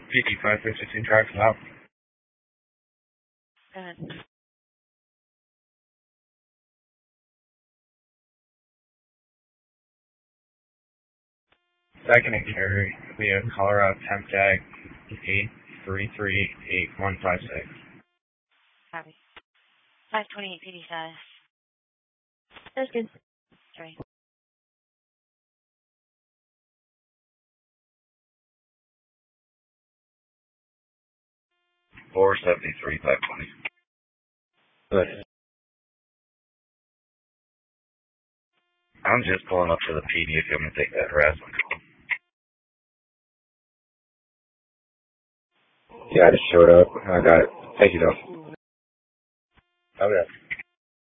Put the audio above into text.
PD 5616 tracks out. Go ahead. Second and carry, we have Colorado temp tag 8338156. Copy. 528 PD size. That's good. Sorry. $473,520. Good. I'm just pulling up to the PD if you want to take that harassment call. Yeah, I just showed up. I got it. Thank you, though. Okay.